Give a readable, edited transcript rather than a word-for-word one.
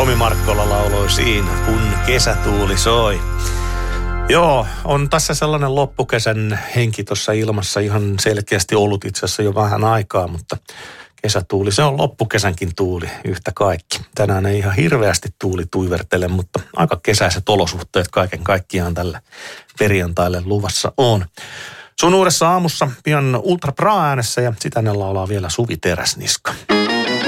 Tomi Markkola lauloi siinä, kun kesätuuli soi. Joo, on tässä sellainen loppukesän henki tuossa ilmassa ihan selkeästi ollut itse asiassa jo vähän aikaa, mutta kesätuuli, se on loppukesänkin tuuli yhtä kaikki. Tänään ei ihan hirveästi tuuli tuivertele, mutta aika kesäiset olosuhteet kaiken kaikkiaan tällä perjantaille luvassa on. Sun uudessa aamussa pian Ultra Bra äänessä ja sitä ne laulaa vielä Suvi Teräsniska.